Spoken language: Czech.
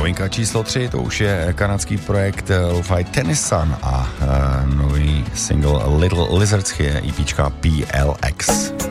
Novinka číslo 3, to už je kanadský projekt Lo-Fi Tennyson a nový single Little Lizards je EPčka PLX.